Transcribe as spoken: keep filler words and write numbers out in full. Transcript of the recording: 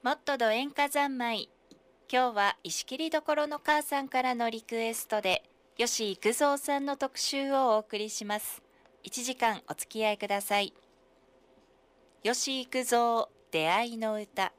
もっとど演歌三昧。今日は石切りどころの母さんからのリクエストで、吉幾三さんの特集をお送りします。いちじかんお付き合いください。吉幾三出会いの歌。